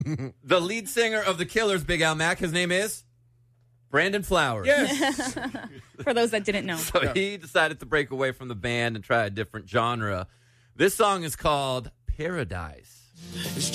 The lead singer of The Killers, Big Al Mack, his name is Brandon Flowers. Yes. For those that didn't know. So he decided to break away from the band and try a different genre. This song is called Paradise.